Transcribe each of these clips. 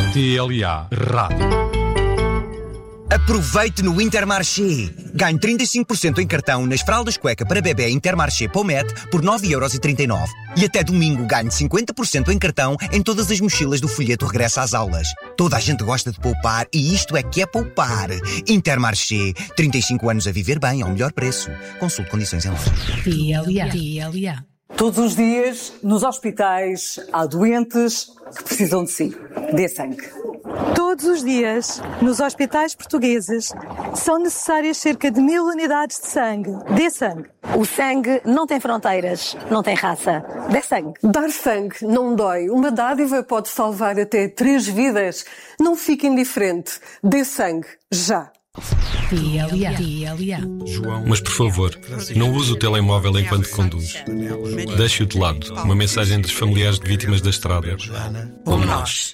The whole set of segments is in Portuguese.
TLA Rádio. Aproveite no Intermarché. Ganhe 35% em cartão nas fraldas cueca para bebê Intermarché Pomete por 9,39€. E até domingo ganhe 50% em cartão em todas as mochilas do folheto Regresso às Aulas. Toda a gente gosta de poupar e isto é que é poupar. Intermarché. 35 anos a viver bem ao melhor preço. Consulte condições em loja. TLA. Todos os dias, nos hospitais, há doentes que precisam de si. Dê sangue. Todos os dias, nos hospitais portugueses, são necessárias cerca de 1000 unidades de sangue. Dê sangue. O sangue não tem fronteiras, não tem raça. Dê sangue. Dar sangue não dói. Uma dádiva pode salvar até 3 vidas. Não fique indiferente. Dê sangue. Já. TLA. João, mas por favor, não use o telemóvel enquanto conduz. Deixe-o de lado. Uma mensagem dos familiares de vítimas da estrada. Como nós.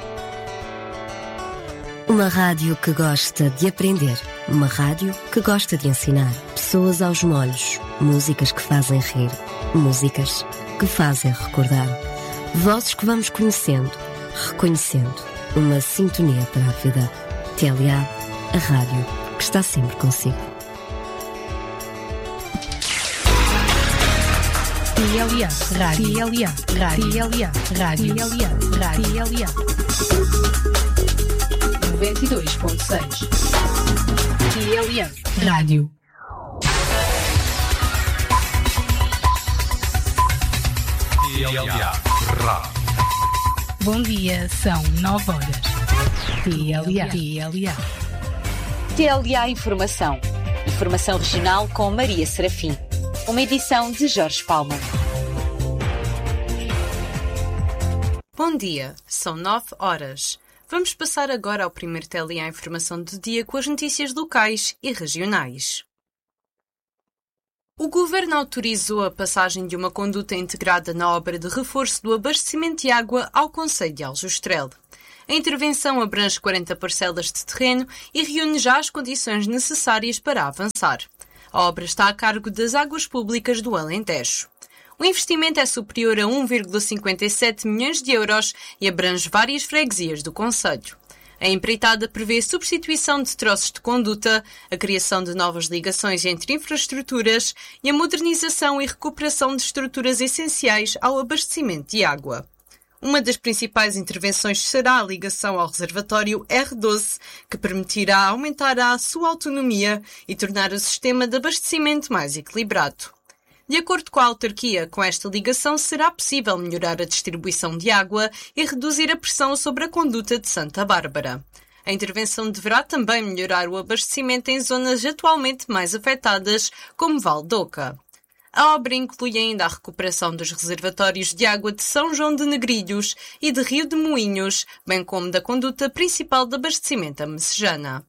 Uma rádio que gosta de aprender. Uma rádio que gosta de ensinar. Pessoas aos molhos. Músicas que fazem rir. Músicas que fazem recordar. Vozes que vamos conhecendo, reconhecendo. Uma sintonia para a vida. TLA, a rádio que está sempre consigo. TLA. Rádio. TLA. Rádio. TLA. 92.6 TLA Rádio. TLA Rádio. Bom dia, são 9 horas. TLA Informação. Informação regional com Maria Serafim. Uma edição de Jorge Palma. Bom dia, são 9 horas. Vamos passar agora ao primeiro TLA Informação do dia com as notícias locais e regionais. O Governo autorizou a passagem de uma conduta integrada na obra de reforço do abastecimento de água ao concelho de Aljustrel. A intervenção abrange 40 parcelas de terreno e reúne já as condições necessárias para avançar. A obra está a cargo das Águas Públicas do Alentejo. O investimento é superior a 1,57 milhões de euros e abrange várias freguesias do concelho. A empreitada prevê a substituição de troços de conduta, a criação de novas ligações entre infraestruturas e a modernização e recuperação de estruturas essenciais ao abastecimento de água. Uma das principais intervenções será a ligação ao reservatório R12, que permitirá aumentar a sua autonomia e tornar o sistema de abastecimento mais equilibrado. De acordo com a autarquia, com esta ligação será possível melhorar a distribuição de água e reduzir a pressão sobre a conduta de Santa Bárbara. A intervenção deverá também melhorar o abastecimento em zonas atualmente mais afetadas, como Val d'Oca. A obra inclui ainda a recuperação dos reservatórios de água de São João de Negrilhos e de Rio de Moinhos, bem como da conduta principal de abastecimento a Messejana.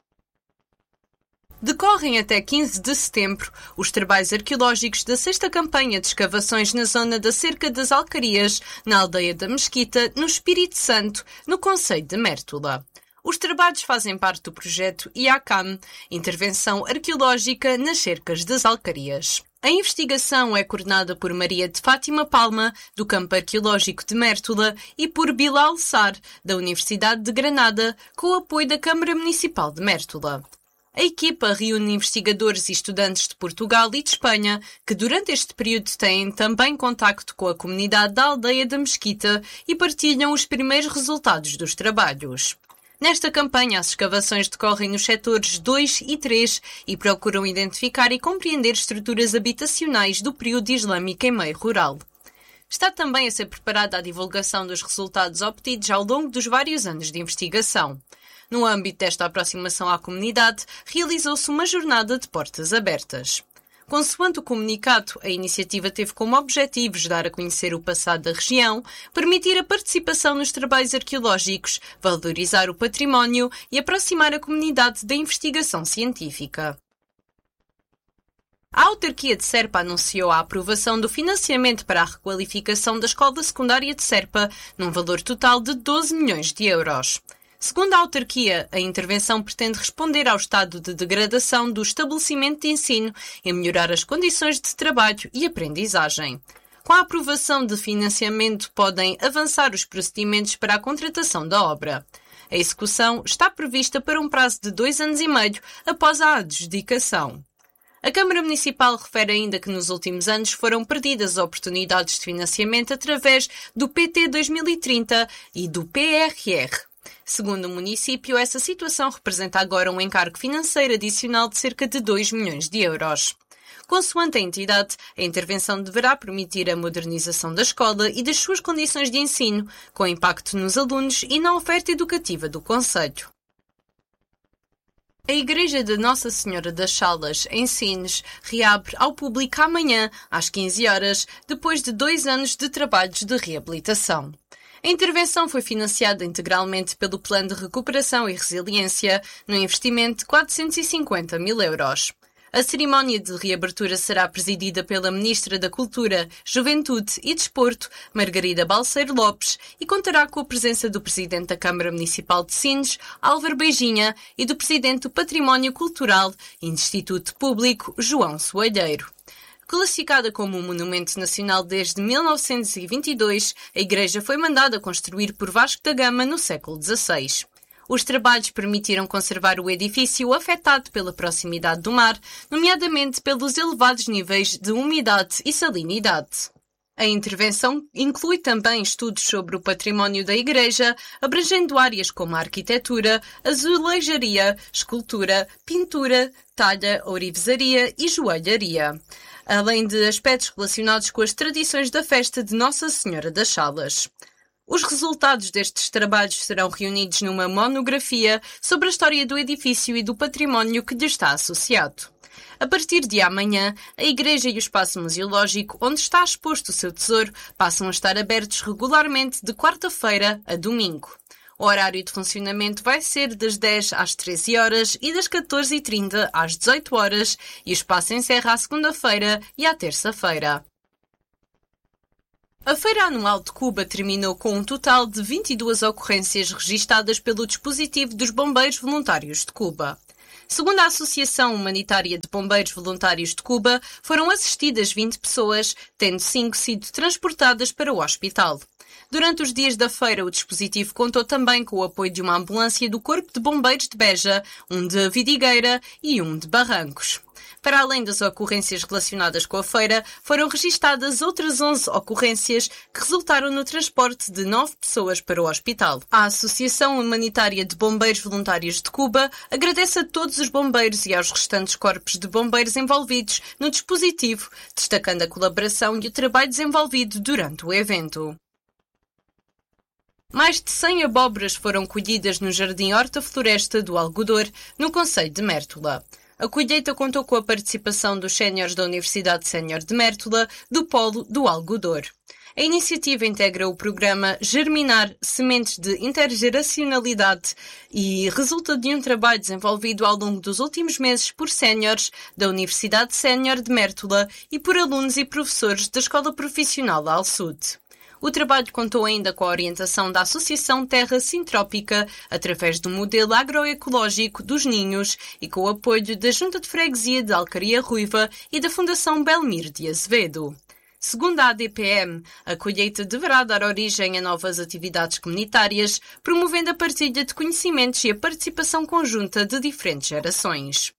Decorrem até 15 de setembro os trabalhos arqueológicos da 6ª campanha de escavações na zona da Cerca das Alcarias, na aldeia da Mesquita, no Espírito Santo, no concelho de Mértola. Os trabalhos fazem parte do projeto IACAM, Intervenção Arqueológica nas Cercas das Alcarias. A investigação é coordenada por Maria de Fátima Palma, do Campo Arqueológico de Mértola, e por Bilal Sar, da Universidade de Granada, com o apoio da Câmara Municipal de Mértola. A equipa reúne investigadores e estudantes de Portugal e de Espanha, que durante este período têm também contacto com a comunidade da aldeia da Mesquita e partilham os primeiros resultados dos trabalhos. Nesta campanha, as escavações decorrem nos setores 2 e 3 e procuram identificar e compreender estruturas habitacionais do período islâmico em meio rural. Está também a ser preparada a divulgação dos resultados obtidos ao longo dos vários anos de investigação. No âmbito desta aproximação à comunidade, realizou-se uma jornada de portas abertas. Consoante o comunicado, a iniciativa teve como objetivos dar a conhecer o passado da região, permitir a participação nos trabalhos arqueológicos, valorizar o património e aproximar a comunidade da investigação científica. A autarquia de Serpa anunciou a aprovação do financiamento para a requalificação da escola secundária de Serpa, num valor total de 12 milhões de euros. Segundo a autarquia, a intervenção pretende responder ao estado de degradação do estabelecimento de ensino e melhorar as condições de trabalho e aprendizagem. Com a aprovação de financiamento, podem avançar os procedimentos para a contratação da obra. A execução está prevista para um prazo de 2 anos e meio após a adjudicação. A Câmara Municipal refere ainda que nos últimos anos foram perdidas oportunidades de financiamento através do PT 2030 e do PRR. Segundo o município, essa situação representa agora um encargo financeiro adicional de cerca de 2 milhões de euros. Consoante a entidade, a intervenção deverá permitir a modernização da escola e das suas condições de ensino, com impacto nos alunos e na oferta educativa do concelho. A Igreja de Nossa Senhora das Salas, em Sines, reabre ao público amanhã, às 15 horas, depois de 2 anos de trabalhos de reabilitação. A intervenção foi financiada integralmente pelo Plano de Recuperação e Resiliência, num investimento de 450 mil euros. A cerimónia de reabertura será presidida pela Ministra da Cultura, Juventude e Desporto, Margarida Balseiro Lopes, e contará com a presença do Presidente da Câmara Municipal de Sines, Álvaro Beijinha, e do Presidente do Património Cultural e Instituto Público, João Soalheiro. Classificada como um monumento nacional desde 1922, a igreja foi mandada construir por Vasco da Gama no século XVI. Os trabalhos permitiram conservar o edifício afetado pela proximidade do mar, nomeadamente pelos elevados níveis de umidade e salinidade. A intervenção inclui também estudos sobre o património da igreja, abrangendo áreas como a arquitetura, azulejaria, escultura, pintura, talha, ourivesaria e joalharia, além de aspectos relacionados com as tradições da festa de Nossa Senhora das Salas. Os resultados destes trabalhos serão reunidos numa monografia sobre a história do edifício e do património que lhe está associado. A partir de amanhã, a igreja e o espaço museológico onde está exposto o seu tesouro passam a estar abertos regularmente de quarta-feira a domingo. O horário de funcionamento vai ser das 10 às 13 horas e das 14h30 às 18 horas e o espaço encerra à segunda-feira e à terça-feira. A Feira Anual de Cuba terminou com um total de 22 ocorrências registadas pelo dispositivo dos Bombeiros Voluntários de Cuba. Segundo a Associação Humanitária de Bombeiros Voluntários de Cuba, foram assistidas 20 pessoas, tendo 5 sido transportadas para o hospital. Durante os dias da feira, o dispositivo contou também com o apoio de uma ambulância do Corpo de Bombeiros de Beja, um de Vidigueira e um de Barrancos. Para além das ocorrências relacionadas com a feira, foram registadas outras 11 ocorrências que resultaram no transporte de 9 pessoas para o hospital. A Associação Humanitária de Bombeiros Voluntários de Cuba agradece a todos os bombeiros e aos restantes corpos de bombeiros envolvidos no dispositivo, destacando a colaboração e o trabalho desenvolvido durante o evento. Mais de 100 abóboras foram colhidas no Jardim Horta Floresta do Algodor, no concelho de Mértola. A colheita contou com a participação dos séniores da Universidade Sénior de Mértola, do Polo do Algodor. A iniciativa integra o programa Germinar Sementes de Intergeracionalidade e resulta de um trabalho desenvolvido ao longo dos últimos meses por séniores da Universidade Sénior de Mértola e por alunos e professores da Escola Profissional Al-Sud. O trabalho contou ainda com a orientação da Associação Terra Sintrópica, através do modelo agroecológico dos ninhos e com o apoio da Junta de Freguesia de Alcaria Ruiva e da Fundação Belmir de Azevedo. Segundo a ADPM, a colheita deverá dar origem a novas atividades comunitárias, promovendo a partilha de conhecimentos e a participação conjunta de diferentes gerações.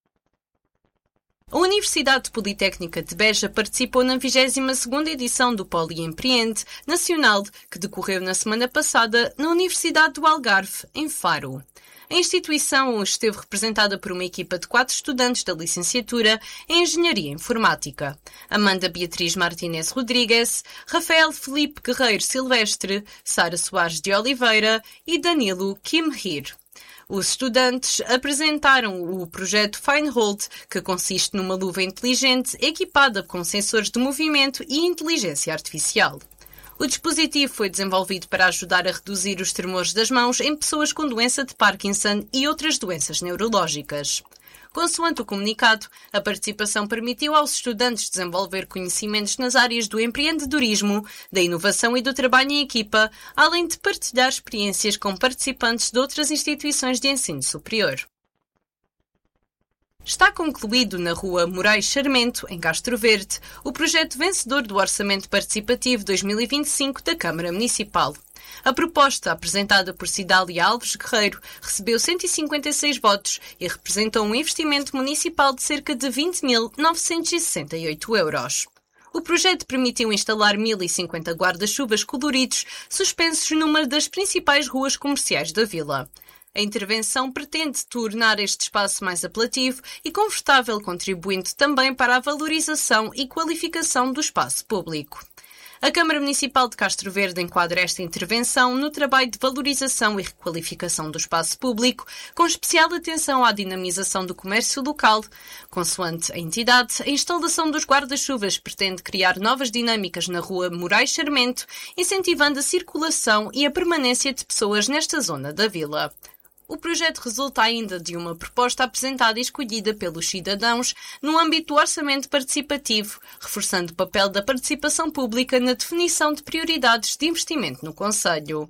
A Universidade Politécnica de Beja participou na 22ª edição do Poliempreende Nacional, que decorreu na semana passada na Universidade do Algarve, em Faro. A instituição esteve representada por uma equipa de 4 estudantes da licenciatura em Engenharia Informática: Amanda Beatriz Martínez Rodrigues, Rafael Felipe Guerreiro Silvestre, Sara Soares de Oliveira e Danilo Kim Hir. Os estudantes apresentaram o projeto Finehold, que consiste numa luva inteligente equipada com sensores de movimento e inteligência artificial. O dispositivo foi desenvolvido para ajudar a reduzir os tremores das mãos em pessoas com doença de Parkinson e outras doenças neurológicas. Consoante o comunicado, a participação permitiu aos estudantes desenvolver conhecimentos nas áreas do empreendedorismo, da inovação e do trabalho em equipa, além de partilhar experiências com participantes de outras instituições de ensino superior. Está concluído na Rua Moraes Sarmento, em Castro Verde, o projeto vencedor do Orçamento Participativo 2025 da Câmara Municipal. A proposta, apresentada por Cidália Alves Guerreiro, recebeu 156 votos e representou um investimento municipal de cerca de 20.968 euros. O projeto permitiu instalar 1.050 guarda-chuvas coloridos suspensos numa das principais ruas comerciais da vila. A intervenção pretende tornar este espaço mais apelativo e confortável, contribuindo também para a valorização e qualificação do espaço público. A Câmara Municipal de Castro Verde enquadra esta intervenção no trabalho de valorização e requalificação do espaço público, com especial atenção à dinamização do comércio local. Consoante a entidade, a instalação dos guarda-chuvas pretende criar novas dinâmicas na Rua Moraes Sarmento, incentivando a circulação e a permanência de pessoas nesta zona da vila. O projeto resulta ainda de uma proposta apresentada e escolhida pelos cidadãos no âmbito do orçamento participativo, reforçando o papel da participação pública na definição de prioridades de investimento no concelho.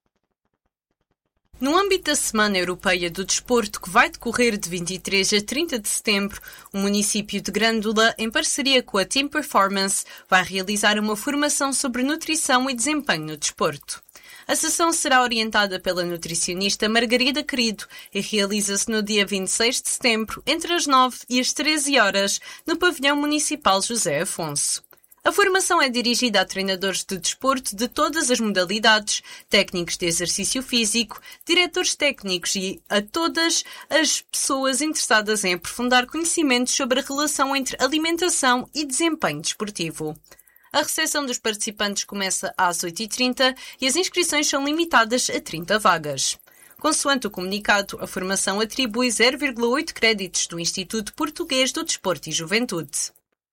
No âmbito da Semana Europeia do Desporto, que vai decorrer de 23 a 30 de setembro, o município de Grândola, em parceria com a Team Performance, vai realizar uma formação sobre nutrição e desempenho no desporto. A sessão será orientada pela nutricionista Margarida Querido e realiza-se no dia 26 de setembro, entre as 9 e as 13 horas, no Pavilhão Municipal José Afonso. A formação é dirigida a treinadores de desporto de todas as modalidades, técnicos de exercício físico, diretores técnicos e a todas as pessoas interessadas em aprofundar conhecimentos sobre a relação entre alimentação e desempenho desportivo. A recepção dos participantes começa às 8h30 e as inscrições são limitadas a 30 vagas. Consoante o comunicado, a formação atribui 0,8 créditos do Instituto Português do Desporto e Juventude.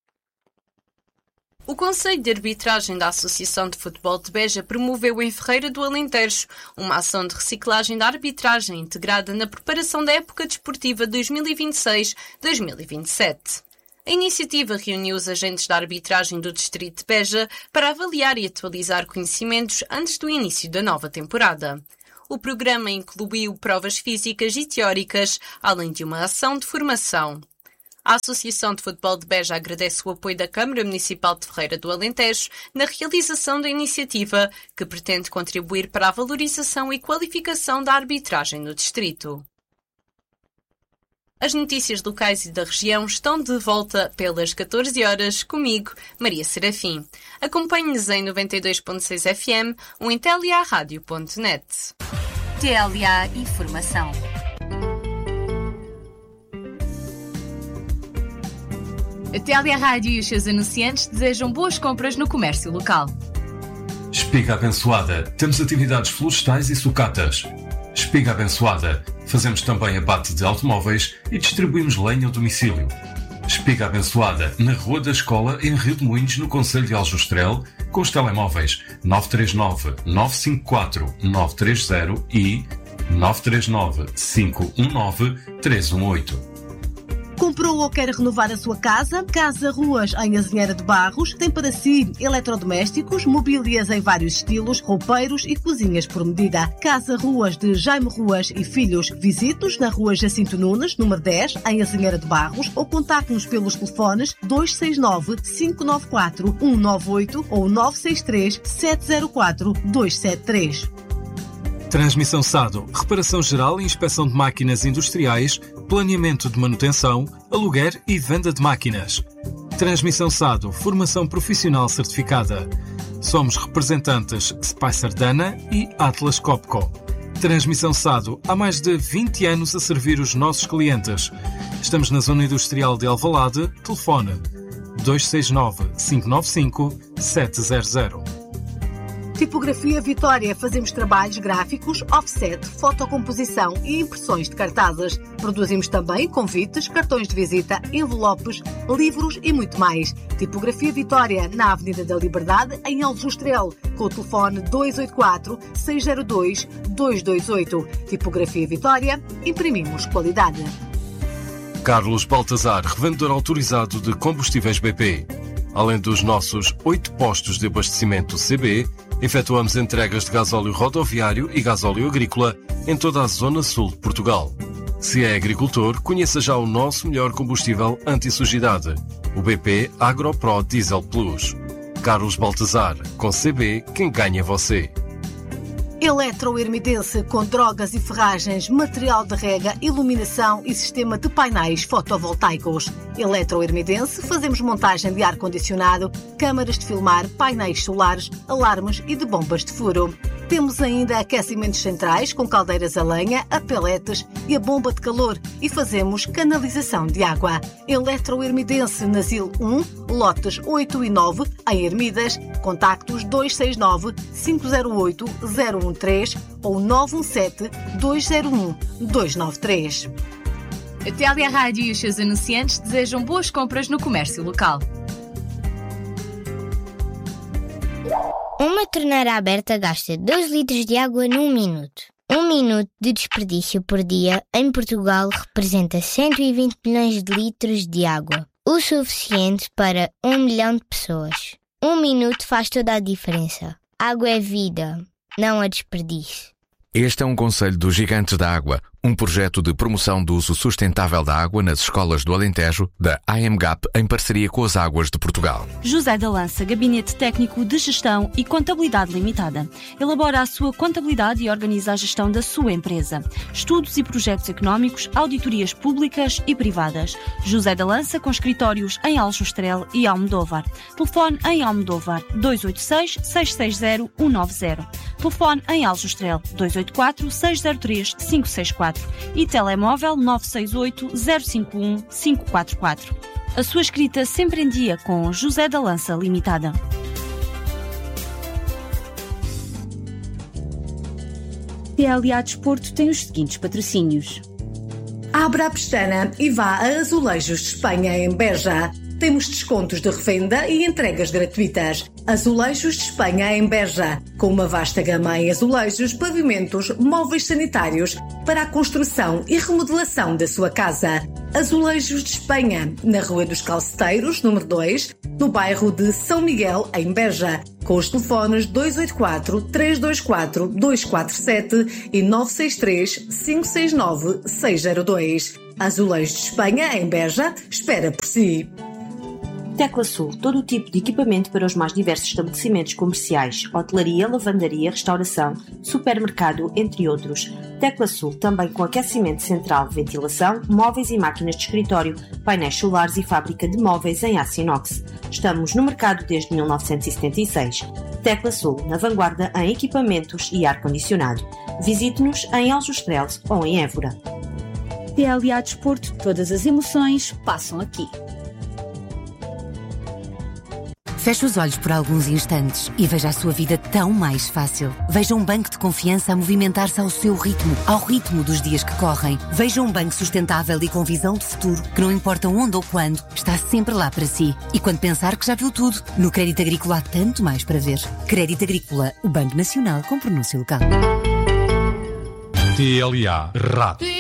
O Conselho de Arbitragem da Associação de Futebol de Beja promoveu em Ferreira do Alentejo uma ação de reciclagem da arbitragem integrada na preparação da época desportiva 2026-2027. A iniciativa reuniu os agentes da arbitragem do Distrito de Beja para avaliar e atualizar conhecimentos antes do início da nova temporada. O programa incluiu provas físicas e teóricas, além de uma ação de formação. A Associação de Futebol de Beja agradece o apoio da Câmara Municipal de Ferreira do Alentejo na realização da iniciativa, que pretende contribuir para a valorização e qualificação da arbitragem no distrito. As notícias locais e da região estão de volta pelas 14 horas comigo, Maria Serafim. Acompanhe-nos em 92.6 FM ou em teliaradio.net. TLA Informação. A TLA Rádio e os seus anunciantes desejam boas compras no comércio local. Espiga Abençoada. Temos atividades florestais e sucatas. Espiga Abençoada. Fazemos também abate de automóveis e distribuímos lenha ao domicílio. Espiga Abençoada, na Rua da Escola, em Rio de Moinhos, no concelho de Aljustrel, com os telemóveis 939-954-930 e 939-519-318. Comprou ou quer renovar a sua casa? Casa Ruas, em Azinheira de Barros, tem para si eletrodomésticos, mobílias em vários estilos, roupeiros e cozinhas por medida. Casa Ruas de Jaime Ruas e Filhos. Visite-nos na Rua Jacinto Nunes, número 10, em Azinheira de Barros, ou contacte-nos pelos telefones 269-594-198 ou 963-704-273. Transmissão SADO, reparação geral e inspeção de máquinas industriais, planeamento de manutenção, aluguer e venda de máquinas. Transmissão SADO, formação profissional certificada. Somos representantes Spicer Dana e Atlas Copco. Transmissão SADO, há mais de 20 anos a servir os nossos clientes. Estamos na zona industrial de Alvalade, telefone 269-595-700. Tipografia Vitória. Fazemos trabalhos gráficos, offset, fotocomposição e impressões de cartazes. Produzimos também convites, cartões de visita, envelopes, livros e muito mais. Tipografia Vitória, na Avenida da Liberdade, em Aljustrel, com o telefone 284-602-228. Tipografia Vitória, imprimimos qualidade. Carlos Baltazar, revendedor autorizado de combustíveis BP. Além dos nossos 8 postos de abastecimento CB, efetuamos entregas de gasóleo rodoviário e gasóleo agrícola em toda a zona sul de Portugal. Se é agricultor, conheça já o nosso melhor combustível anti-sujidade, o BP AgroPro Diesel Plus. Carlos Baltazar, com CB, quem ganha é você. Eletroermidense com drogas e ferragens, material de rega, iluminação e sistema de painéis fotovoltaicos. Eletroermidense, fazemos montagem de ar-condicionado, câmaras de filmar, painéis solares, alarmes e de bombas de furo. Temos ainda aquecimentos centrais com caldeiras a lenha, a peletes e a bomba de calor e fazemos canalização de água. Eletroermidense na ZIL 1, lotes 8 e 9, em Ermidas, contactos 269 508 013 ou 917 201 293. A Telia Rádio e os seus anunciantes desejam boas compras no comércio local. Uma torneira aberta gasta 2 litros de água num minuto. 1 minuto de desperdício por dia em Portugal representa 120 milhões de litros de água, o suficiente para 1 milhão de pessoas. 1 minuto faz toda a diferença. Água é vida, não a desperdício. Este é um conselho dos Gigantes da Água, um projeto de promoção do uso sustentável da água nas escolas do Alentejo, da AMGAP, em parceria com as Águas de Portugal. José da Lança, Gabinete Técnico de Gestão e Contabilidade Limitada. Elabora a sua contabilidade e organiza a gestão da sua empresa. Estudos e projetos económicos, auditorias públicas e privadas. José da Lança, com escritórios em Aljustrel e Almodóvar. Telefone em Almodóvar 286 660 190. Telefone em Aljustrel 284 603 564 e telemóvel 968 051 544. A sua escrita sempre em dia com José da Lança Limitada. TLA Desporto tem os seguintes patrocínios. Abra a pestana e vá a Azulejos de Espanha em Beja. Temos descontos de revenda e entregas gratuitas. Azulejos de Espanha em Beja, com uma vasta gama em azulejos, pavimentos, móveis sanitários para a construção e remodelação da sua casa. Azulejos de Espanha, na Rua dos Calceteiros, número 2, no bairro de São Miguel, em Beja, com os telefones 284 324 247 e 963 569 602. Azulejos de Espanha em Beja, espera por si. Tecla Sul, todo o tipo de equipamento para os mais diversos estabelecimentos comerciais, hotelaria, lavandaria, restauração, supermercado, entre outros. Tecla Sul, também com aquecimento central, ventilação, móveis e máquinas de escritório, painéis solares e fábrica de móveis em aço inox. Estamos no mercado desde 1976. Tecla Sul, na vanguarda em equipamentos e ar-condicionado. Visite-nos em Aljustrel ou em Évora. TLA Desporto, todas as emoções passam aqui. Feche os olhos por alguns instantes e veja a sua vida tão mais fácil. Veja um banco de confiança a movimentar-se ao seu ritmo, ao ritmo dos dias que correm. Veja um banco sustentável e com visão de futuro, que não importa onde ou quando, está sempre lá para si. E quando pensar que já viu tudo, no Crédito Agrícola há tanto mais para ver. Crédito Agrícola, o Banco Nacional com pronúncia local. TLA Rádio.